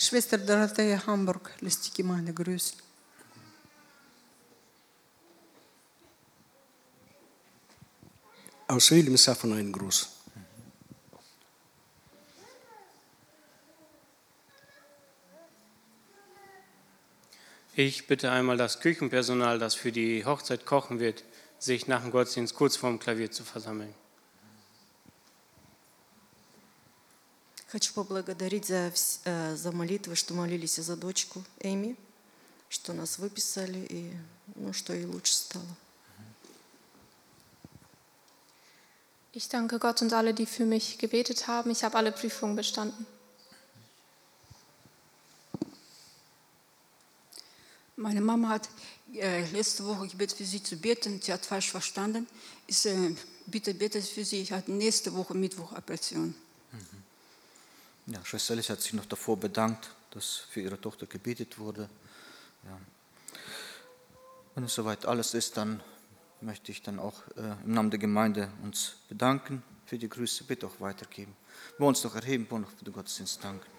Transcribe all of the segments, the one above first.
Schwester Dorothea Hamburg lässt die Gemeinde grüßen. Aus Wilhelmshaven einen Gruß. Ich bitte einmal das Küchenpersonal, das für die Hochzeit kochen wird, sich nach dem Gottesdienst kurz vorm Klavier zu versammeln. Хочу поблагодарить за молитвы, что молились за дочку Эми, что нас выписали и что ей лучше стало. Ich danke Gott und alle, die für mich gebetet haben. Ich habe alle Prüfungen bestanden. Meine Mama hat letzte Woche gebeten, für sie zu beten. Sie hat falsch verstanden. Bitte betet für sie. Ich hatte nächste Woche Mittwoch Operation. Ja, Schwester Alice hat sich noch davor bedankt, dass für ihre Tochter gebetet wurde. Ja. Wenn es soweit alles ist, dann möchte ich dann auch im Namen der Gemeinde uns bedanken für die Grüße. Bitte auch weitergeben. Wir wollen uns noch erheben, wir wollen noch für den Gottesdienst danken.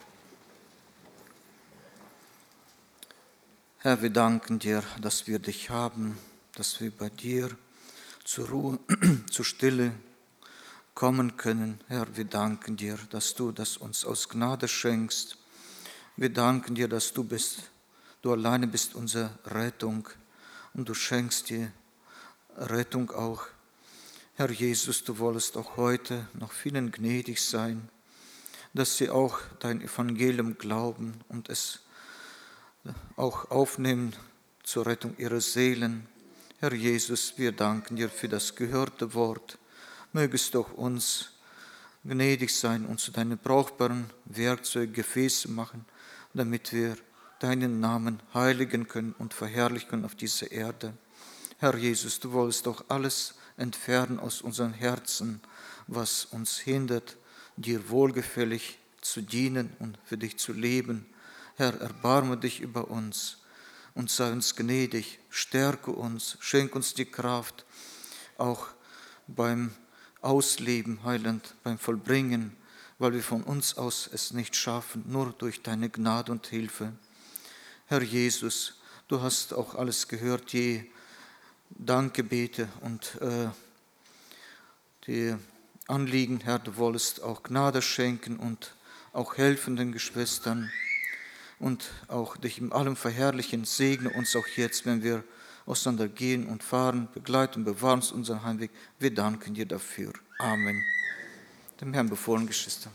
Herr, wir danken dir, dass wir dich haben, dass wir bei dir zur Ruhe, zur Stille kommen können. Herr, wir danken dir, dass du das uns aus Gnade schenkst. Wir danken dir, dass du alleine bist unsere Rettung und du schenkst dir Rettung auch. Herr Jesus, du wolltest auch heute noch vielen gnädig sein, dass sie auch dein Evangelium glauben und es auch aufnehmen zur Rettung ihrer Seelen. Herr Jesus, wir danken dir für das gehörte Wort. Mögest du auch uns gnädig sein und zu deinen brauchbaren Werkzeugen Gefäße machen, damit wir deinen Namen heiligen können und verherrlichen können auf dieser Erde. Herr Jesus, du wolltest doch alles entfernen aus unseren Herzen, was uns hindert, dir wohlgefällig zu dienen und für dich zu leben. Herr, erbarme dich über uns und sei uns gnädig, stärke uns, schenk uns die Kraft, auch beim Ausleben, Heiland, beim Vollbringen, weil wir von uns aus es nicht schaffen, nur durch deine Gnade und Hilfe. Herr Jesus, du hast auch alles gehört, die Dankgebete und die Anliegen, Herr, du wolltest auch Gnade schenken und auch helfen den Geschwistern und auch dich in allem verherrlichen. Segne uns auch jetzt, wenn wir auseinander gehen und fahren, begleiten, bewahren uns unseren Heimweg. Wir danken dir dafür. Amen. Dem Herrn befohlen, Geschwister.